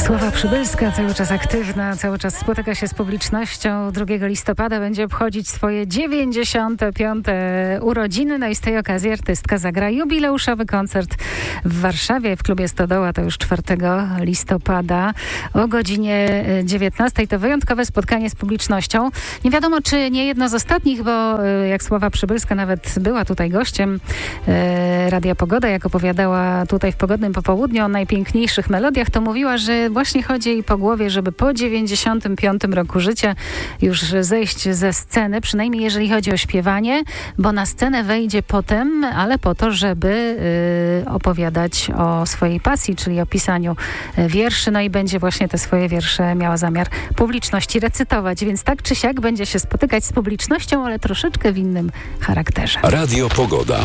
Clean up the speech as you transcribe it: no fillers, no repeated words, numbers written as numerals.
Sława Przybylska, cały czas aktywna, cały czas spotyka się z publicznością. 2 listopada będzie obchodzić swoje 95. urodziny. No i z tej okazji artystka zagra jubileuszowy koncert w Warszawie, w klubie Stodoła. To już 4 listopada o godzinie 19. To wyjątkowe spotkanie z publicznością. Nie wiadomo, czy nie jedno z ostatnich, bo jak Sława Przybylska nawet była tutaj gościem Radia Pogoda, jak opowiadała tutaj w Pogodnym Popołudniu o najpiękniejszych melodiach, to mówiła, że właśnie chodzi jej po głowie, żeby po 95 roku życia już zejść ze sceny, przynajmniej jeżeli chodzi o śpiewanie, bo na scenę wejdzie potem, ale po to, żeby opowiadać o swojej pasji, czyli o pisaniu wierszy, no i będzie właśnie te swoje wiersze miała zamiar publiczności recytować, więc tak czy siak będzie się spotykać z publicznością, ale troszeczkę w innym charakterze. Radio Pogoda.